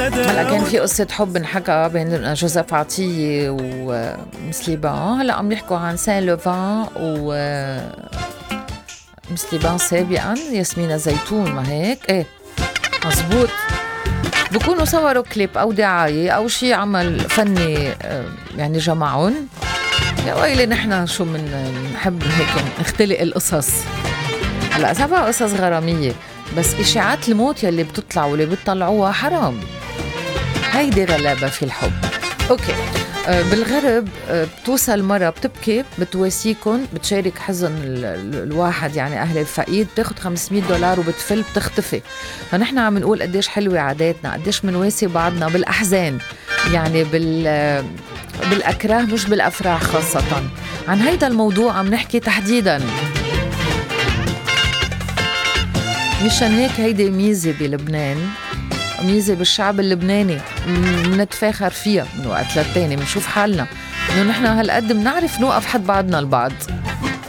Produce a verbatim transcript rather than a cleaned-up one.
هلا كان في قصة حب انحكى بين جوزيف عطية ومسليبان. هلا عم يحكوا عن سان لوفان و مسليبان سابقا، ياسمينة زيتون، ما هيك؟ ايه مزبوط. بكونوا صوروا كليب او دعاية او شي عمل فني يعني جمعون. يا ويلي نحن شو من نحب هيك نختلق القصص. هلا سبع قصص غرامية، بس إشاعات الموت يلي بتطلع واللي بتطلعوها حرام. هيدي غلابة في الحب. أوكي. أه بالغرب أه بتوصل مرة بتبكي بتواسيكن، بتشارك حزن ال ال الواحد يعني أهل الفقيد، بتاخد خمسمية دولار وبتفل بتختفي. فنحن عم نقول قديش حلوة عاداتنا، قديش منواسي بعضنا بالأحزان، يعني بال بالأكراه مش بالأفراح. خاصة عن هيدا الموضوع عم نحكي تحديداً. مشان هيك هيدي ميزة بلبنان، ميزة بالشعب اللبناني منتفاخر فيها من وقت للتاني. منشوف حالنا إنه نحن هالقد منعرف نوقف حد بعضنا البعض.